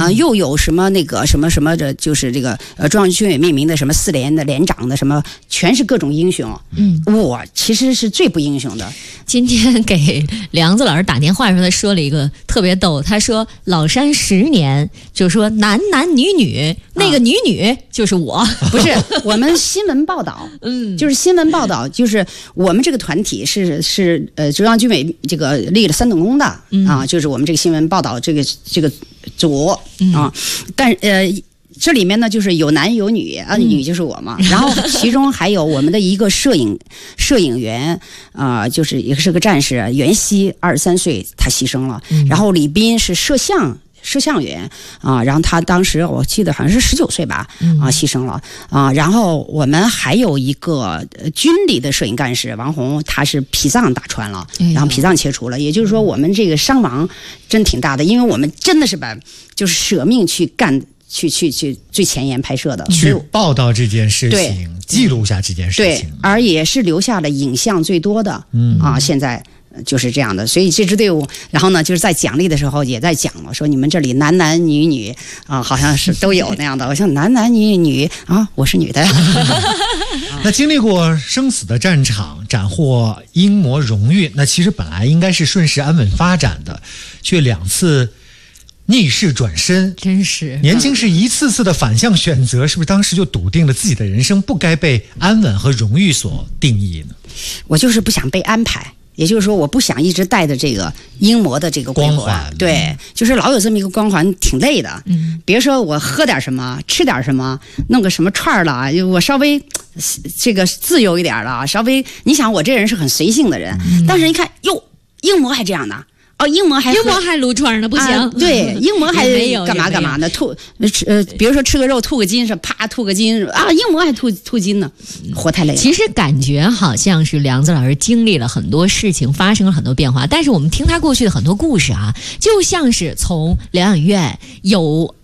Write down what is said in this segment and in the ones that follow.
又有什么那个什么什么的，就是这个中央军委命名的什么4连的连长的什么，全是各种英雄。我其实是最不英雄的。 今天给梁子老师打电话的时候，他说了一个特别逗，他说老山10年，就说男男女女，那个女女就是我， 不是我们新闻报道，就是新闻报道，就是我们这个团体是中央军委这个立了3等功的啊，就是我们这个新闻报道这个组啊，但这里面呢，就是有男有女啊，女就是我嘛。然后其中还有我们的一个摄影员就是也是个战士袁熙，23岁，他牺牲了。然后李斌是摄像员啊，然后他当时我记得好像是19岁吧，牺牲了啊。然后我们还有一个军里的摄影干事王红，他是脾脏打穿了，然后脾脏切除了。也就是说，我们这个伤亡真挺大的，因为我们真的是就是舍命去干。去最前沿拍摄的， 去报道这件事情，记录下这件事情， 对，而也是留下了影像最多的，现在就是这样的。所以这支队伍，然后呢，就是在奖励的时候也在讲了，说你们这里男男女女啊，好像是都有那样的。我像男男女女啊，我是女的。 那经历过生死的战场，斩获英模荣誉，那其实本来应该是顺势安稳发展的，却2次逆势转身， 真是年轻是一次次的反向选择，是不是当时就笃定了自己的人生不该被安稳和荣誉所定义呢？ 我就是不想被安排，也就是说我不想一直带着这个英模的这个光环， 对，就是老有这么一个光环挺累的。别说我喝点什么吃点什么弄个什么串了，我稍微这个自由一点了，稍微你想我这人是很随性的人，但是一看哟，英模还这样呢。英模还撸串呢，不行。 对，英模还干嘛呢？比如说吃个肉吐个筋是啪吐个筋啊，英模还吐筋呢，活太累了。 其实感觉好像是梁子老师经历了很多事情，发生了很多变化，但是我们听他过去的很多故事啊，就像是从疗养院有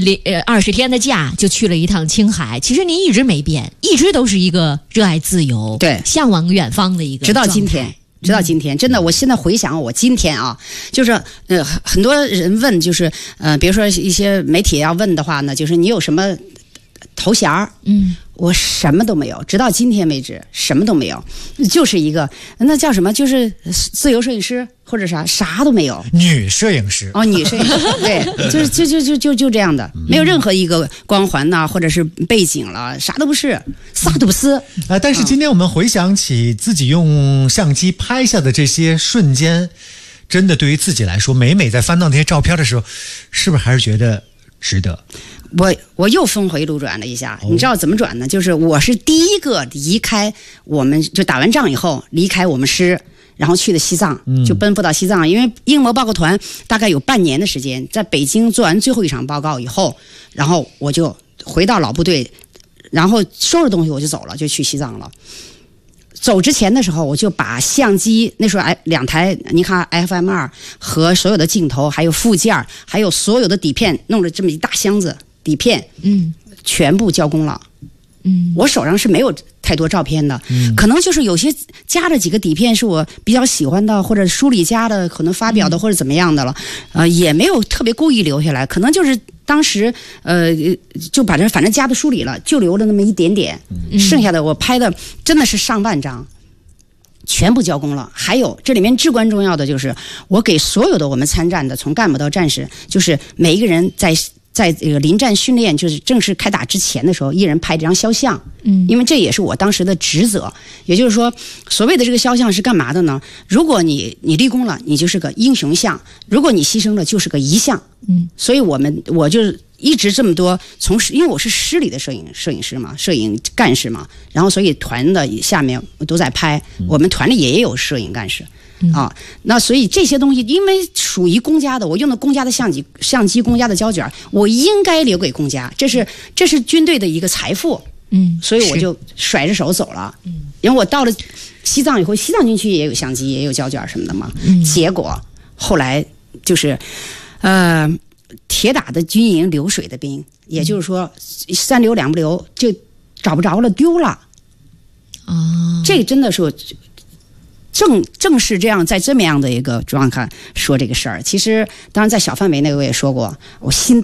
20天的假就去了一趟青海，其实您一直没变，一直都是一个热爱自由、 对向往远方的一个， 直到今天，真的，我现在回想我今天啊，就是很多人问，就是比如说一些媒体要问的话呢，就是你有什么头衔？我什么都没有，直到今天为止什么都没有，就是一个那叫什么，就是自由摄影师或者啥都没有。 女摄影师女摄影师，对，就这样的，没有任何一个光环呐，或者是背景了，啥都不是，啥都不是。 但是今天我们回想起自己用相机拍下的这些瞬间，真的对于自己来说，每在翻到那些照片的时候，是不是还是觉得值得？ 我又峰回路转了一下，你知道怎么转呢？就是我是第一个离开我们，就打完仗以后离开我们师，然后去的西藏，就奔赴到西藏。因为英模报告团大概有半年的时间，在北京做完最后一场报告以后，然后我就回到老部队，然后收拾东西我就走了，就去西藏了。走之前的时候，我就把相机那时候2台尼康 FM2 和所有的镜头，还有附件，还有所有的底片，弄了这么一大箱子底片，全部交工了。我手上是没有太多照片的，可能就是有些加了几个底片是我比较喜欢的，或者书里加的，可能发表的或者怎么样的了，也没有特别故意留下来，可能就是当时就把这反正加到书里了，就留了那么一点点，剩下的我拍的真的是上万张。全部交工了。还有这里面至关重要的就是我给所有的我们参战的，从干部到战士，就是每一个人在这个临战训练，就是正式开打之前的时候，一人拍这张肖像。因为这也是我当时的职责。也就是说，所谓的这个肖像是干嘛的呢？如果你立功了，你就是个英雄像；如果你牺牲了，就是个遗像。所以我就是一直这么多因为我是师里的摄影师嘛，摄影干事嘛，然后所以团的下面都在拍，我们团里也有摄影干事。那所以这些东西因为属于公家的，我用的公家的相机公家的胶卷，我应该留给公家，这是军队的一个财富。所以我就甩着手走了。因为我到了西藏以后，西藏军区也有相机，也有胶卷什么的嘛。结果后来就是铁打的军营流水的兵，也就是说3留2不留，就找不着了，丢了。这个真的是我正是这样，在这么样的一个状况说这个事儿。其实当然在小范围内我也说过，我心